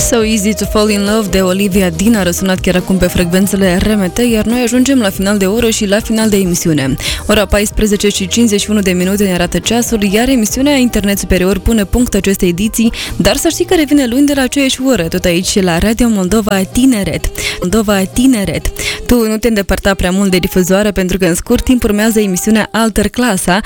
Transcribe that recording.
So Easy to Fall in Love de Olivia Dean a răsunat chiar acum pe frecvențele RMT, iar noi ajungem la final de oră și la final de emisiune. Ora 14 și 51 de minute ne arată ceasul, iar emisiunea Internet Superior pune punct acestei ediții, dar să știi că revine luni de la aceeași oră, tot aici la Radio Moldova Tineret. Moldova Tineret. Tu nu te îndepărta prea mult de difuzoare, pentru că în scurt timp urmează emisiunea Alter Clasa,